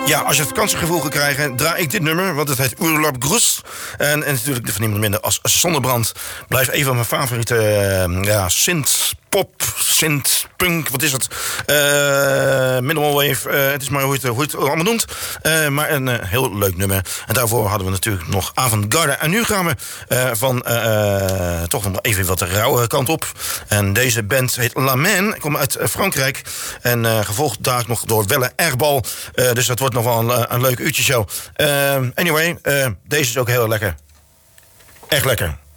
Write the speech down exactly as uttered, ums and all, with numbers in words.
Ja, als je het vakantiegevoel gaat krijgen, draai ik dit nummer, want het heet Urlaub Grus. En, en natuurlijk van niemand minder als Zonnebrand. Blijft een van mijn favoriete uh, ja, synth pop, synth punk, wat is het? Uh, Minimalwave, uh, het is maar hoe je het, hoe je het allemaal noemt. Uh, maar een uh, heel leuk nummer. En daarvoor hadden we natuurlijk nog Avantgarde. En nu gaan we uh, van uh, toch nog even wat de rauwe kant op. En deze band heet La Man, komt uit Frankrijk. En uh, gevolgd daar nog door Welle Airbal. Uh, dus dat wordt nog wel een, een leuk uurtje show. Uh, anyway, uh, deze is ook heel lekker. Echt lekker.